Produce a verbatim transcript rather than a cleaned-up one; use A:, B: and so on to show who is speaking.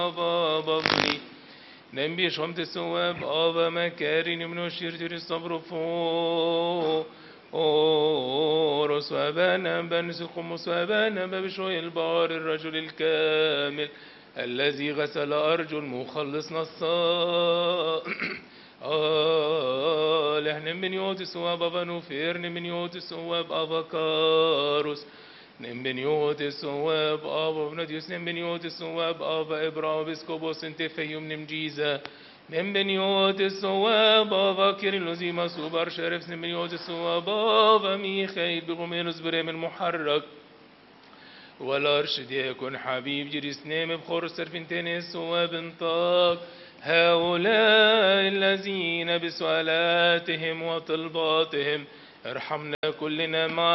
A: بابني نبي شمت السواب آبا مكارين من الشرجر الصبر فو أورس وابانا بنسكم وابانا بشوي البار الرجل الكامل الذي غسل أرجل مخلصنا الصا آه من يوت السواب أبا نوفير من يوت السواب أبا كاروس من يوت السواب أبا بنديوس من يوت السواب أبا إبراهيم بسكوبوس انت فيهم نمجيزة من يوت السواب أبا كيرلوزي مسوبر شرف من يوت السواب أبا ميخايل بغمينوس بريم المحرك والأرشد يكون حبيب جريس نيم بخور سرفنتين السواب انطاق هؤلاء الذين بسؤالاتهم وطلباتهم ارحمنا كلنا مع